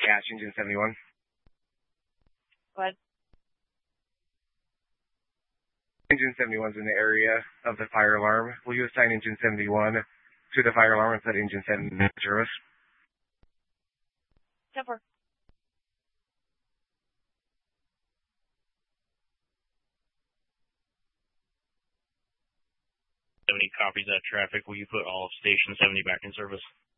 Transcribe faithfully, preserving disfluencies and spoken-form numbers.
Cache, Engine seventy-one. Go ahead. Engine seventy-one's in the area of the fire alarm. Will you assign Engine seventy-one to the fire alarm and set Engine seventy-one in service? ten four. seventy copies that traffic. Will you put all of Station seventy back in service?